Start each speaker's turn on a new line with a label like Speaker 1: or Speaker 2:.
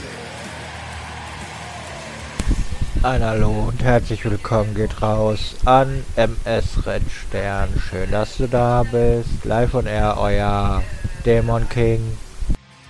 Speaker 1: Ein Hallo und herzlich willkommen geht raus an MS Red Stern. Schön, dass du da bist. Live on Air, euer Dämon King.